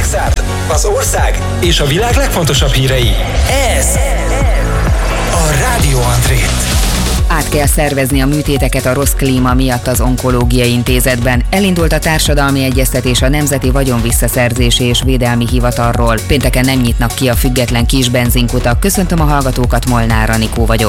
Szexárd, az ország és a világ legfontosabb hírei. Ez a Rádió André. Át kell szervezni a műtéteket a rossz klíma miatt az Onkológiai Intézetben. Elindult a társadalmi egyeztetés a Nemzeti Vagyonvisszaszerzési és Védelmi Hivatalról. Pénteken nem nyitnak ki a független kis benzinkutak. Köszöntöm a hallgatókat, Molnár Anikó vagyok.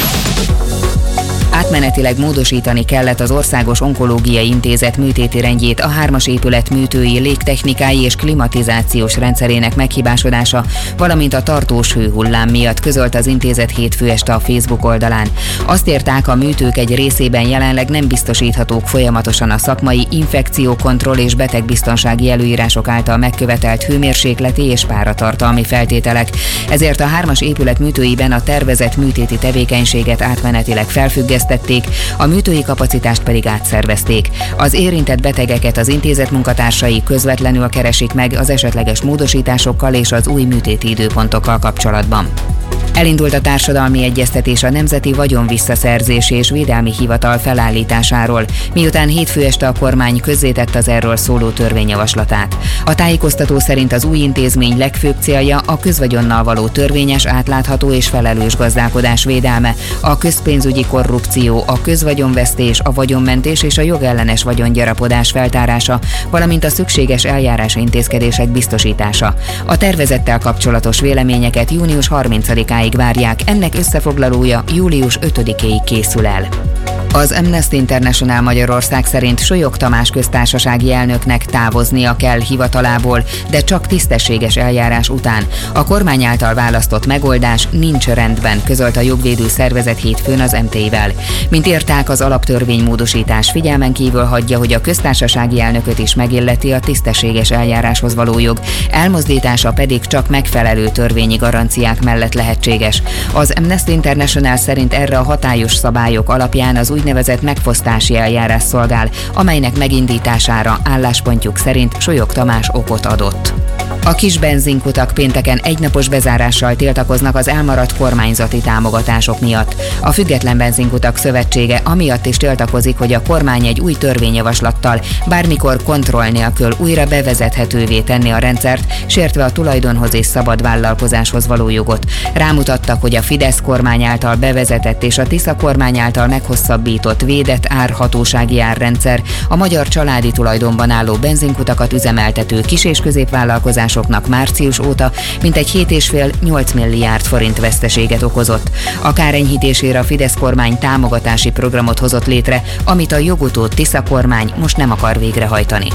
Átmenetileg módosítani kellett az Országos Onkológiai Intézet műtéti rendjét a 3-as épület műtői, légtechnikai és klimatizációs rendszerének meghibásodása, valamint a tartós hőhullám miatt, közölt az intézet hétfő este a Facebook oldalán. Azt írták, a műtők egy részében jelenleg nem biztosíthatók folyamatosan a szakmai infekciókontroll és betegbiztonsági előírások által megkövetelt hőmérsékleti és páratartalmi feltételek. Ezért a 3-as épület műtőiben a tervezett műtéti tevékenységet átmenetileg felfüggesztették, a műtői kapacitást pedig átszervezték. Az érintett betegeket az intézet munkatársai közvetlenül keresik meg az esetleges módosításokkal és az új műtéti időpontokkal kapcsolatban. Elindult a társadalmi egyeztetés a Nemzeti Vagyonvisszaszerzési és Védelmi Hivatal felállításáról, miután hétfő este a kormány közzétette az erről szóló törvényjavaslatát. A tájékoztató szerint az új intézmény legfőbb célja a közvagyonnal való törvényes, átlátható és felelős gazdálkodás védelme, a közpénzügyi korrupció, a közvagyonvesztés, a vagyonmentés és a jogellenes vagyongyarapodás feltárása, valamint a szükséges eljárási intézkedések biztosítása. A tervezettel kapcsolatos véleményeket június 30-áig várják, ennek összefoglalója július 5-éig készül el. Az Amnesty International Magyarország szerint Solyog Tamás köztársasági elnöknek távoznia kell hivatalából, de csak tisztességes eljárás után. A kormány által választott megoldás nincs rendben, közölt a jogvédő szervezet hétfőn az MT-vel. Mint írták, az alaptörvénymódosítás figyelmen kívül hagyja, hogy a köztársasági elnököt is megilleti a tisztességes eljáráshoz való jog, elmozdítása pedig csak megfelelő törvényi garanciák mellett lehetséges. Az Amnesty International szerint erre a hatályos szabályok alapján az úgynevezett megfosztási eljárás szolgál, amelynek megindítására álláspontjuk szerint Solyog Tamás okot adott. A kis benzinkutak pénteken egynapos bezárással tiltakoznak az elmaradt kormányzati támogatások miatt. A Független Benzinkutak Szövetsége amiatt is tiltakozik, hogy a kormány egy új törvényjavaslattal bármikor kontroll nélkül újra bevezethetővé tenni a rendszert, sértve a tulajdonhoz és szabad vállalkozáshoz való jogot. Rámutattak, hogy a Fidesz kormány által bevezetett és a Tisza kormány által meghosszabbított védett árhatósági árrendszer a magyar családi tulajdonban álló benzinkutakat üzemeltető kis- és középvállalkozásoknak március óta mintegy 7,5-8 milliárd forint veszteséget okozott. A kár enyhítésére a Fidesz kormány támogatási programot hozott létre, amit a jogutó Tisza kormány most nem akar végrehajtani.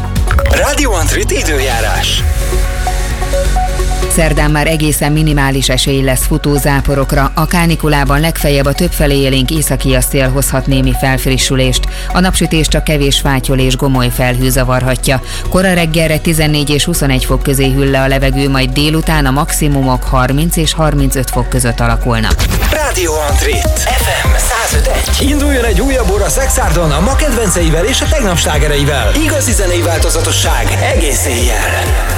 Rádió André időjárás. Szerdán már egészen minimális esély lesz futózáporokra, a kánikulában legfeljebb a többfelé élénk északi szél hozhat némi felfrissülést. A napsütés csak kevés fátyol és gomoly felhő zavarhatja. Kora reggelre 14 és 21 fok közé hűl le a levegő, majd délután a maximumok 30 és 35 fok között alakulnak. Rádió André FM 105.1. Induljon egy újabb óra Szexárdon a ma kedvenceivel és a tegnap slágereivel. Igazi zenei változatosság egész éjjel.